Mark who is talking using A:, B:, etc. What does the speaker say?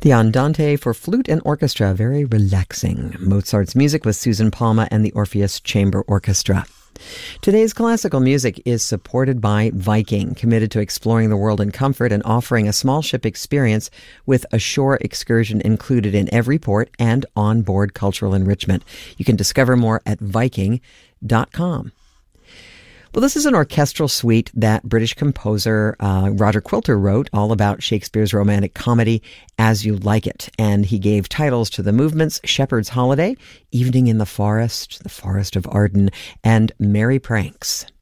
A: The Andante for flute and orchestra, very relaxing. Mozart's music with Susan Palma and the Orpheus Chamber Orchestra. Today's classical music is supported by Viking, committed to exploring the world in comfort and offering a small ship experience with a shore excursion included in every port and onboard cultural enrichment. You can discover more at Viking.com. Well, this is an orchestral suite that British composer Roger Quilter wrote, all about Shakespeare's romantic comedy, As You Like It. And he gave titles to the movements Shepherd's Holiday, Evening in the Forest of Arden, and Merry Pranks.